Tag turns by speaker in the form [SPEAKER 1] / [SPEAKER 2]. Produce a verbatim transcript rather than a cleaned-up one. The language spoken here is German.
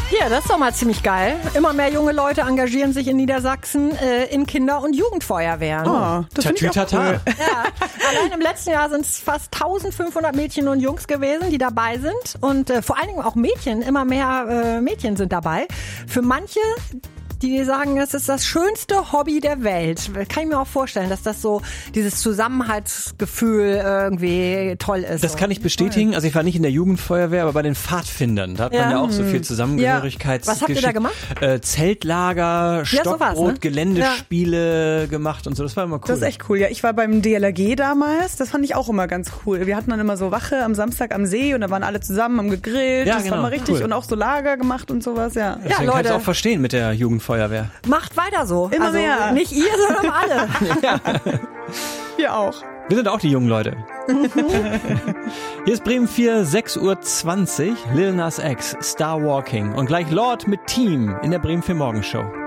[SPEAKER 1] Ja, das ist doch mal ziemlich geil. Immer mehr junge Leute engagieren sich in Niedersachsen äh, in Kinder- und Jugendfeuerwehren.
[SPEAKER 2] Oh, das finde ich auch cool.
[SPEAKER 1] Ja, allein im letzten Jahr sind es fast eintausendfünfhundert Mädchen und Jungs gewesen, die dabei sind. Und äh, vor allen Dingen auch Mädchen. Immer mehr äh, Mädchen sind dabei. Für manche, die sagen, es ist das schönste Hobby der Welt. Kann ich mir auch vorstellen, dass das so dieses Zusammenhaltsgefühl irgendwie toll ist.
[SPEAKER 3] Das kann ich bestätigen. Also ich war nicht in der Jugendfeuerwehr, aber bei den Pfadfindern. Da hat man ja, ja auch so viel Zusammengehörigkeits.
[SPEAKER 1] Ja. Was habt ihr da gemacht?
[SPEAKER 3] Äh, Zeltlager, Stockbrot, ja, sowas, ne? Geländespiele ja. gemacht und so. Das war immer cool.
[SPEAKER 2] Das ist echt cool. Ja, ich war beim D L R G damals. Das fand ich auch immer ganz cool. Wir hatten dann immer so Wache am Samstag am See und da waren alle zusammen, haben gegrillt.
[SPEAKER 3] Ja,
[SPEAKER 2] das
[SPEAKER 3] genau.
[SPEAKER 2] war mal richtig
[SPEAKER 3] Cool.
[SPEAKER 2] Und auch so Lager gemacht und sowas. Ja,
[SPEAKER 3] Deswegen
[SPEAKER 1] ja Leute.
[SPEAKER 3] kann ich es auch verstehen mit der Jugendfeuerwehr. Feuerwehr.
[SPEAKER 1] Macht weiter so.
[SPEAKER 2] Immer
[SPEAKER 1] also
[SPEAKER 2] mehr.
[SPEAKER 1] Nicht ihr, sondern alle.
[SPEAKER 3] Ja.
[SPEAKER 2] Wir auch.
[SPEAKER 3] Wir sind auch die jungen Leute. Hier ist Bremen vier, sechs Uhr zwanzig. Lil Nas X, Star Walking. Und gleich Lord mit Team in der Bremen vier Morgenshow.